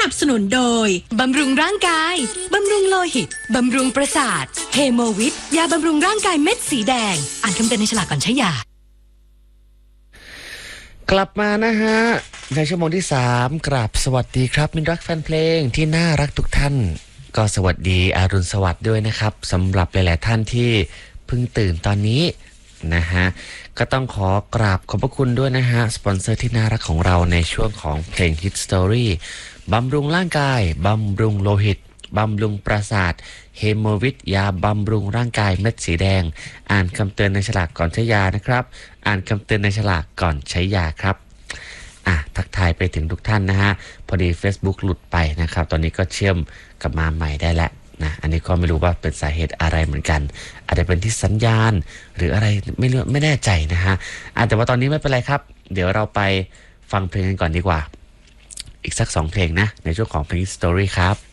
นับสนุนโดยบำรุงร่างกายบำรุงโลหิตบำรุงประสาทเฮโมวิทยาบำรุงร่างกายเม็ดสีแดงอ่านคำเตือนในฉลากก่อนใช้ยากลับมานะฮะในชั่วโมงที่3กราบสวัสดีครับมิตรรักแฟนเพลงที่น่ารักทุกท่านก็สวัสดีอรุณสวัสดิ์ด้วยนะครับสำหรับหลายๆท่านที่เพิ่งตื่นตอนนี้นะฮะก็ต้องขอกราบขอบพระคุณด้วยนะฮะสปอนเซอร์ที่น่ารักของเราในช่วงของเพลง Hit Story บำรุงร่างกายบำรุงโลหิตบำรุงประสาทเฮโมวิทยาบำรุงร่างกายเม็ดสีแดงอ่านคำเตือนในฉลากก่อนใช้ยานะครับอ่านคำเตือนในฉลากก่อนใช้ยาครับทักทายไปถึงทุกท่านนะฮะพอดี Facebook หลุดไปนะครับตอนนี้ก็เชื่อมกลับมาใหม่ได้แล้วนะอันนี้ก็ไม่รู้ว่าเป็นสาเหตุอะไรเหมือนกันอาจจะเป็นที่สัญญาณหรืออะไรไม่แน่ใจนะฮะแต่ว่าตอนนี้ไม่เป็นไรครับเดี๋ยวเราไปฟังเพลงกันก่อนดีกว่าอีกสัก2เพลงนะในช่วงของเพลง Story ครับ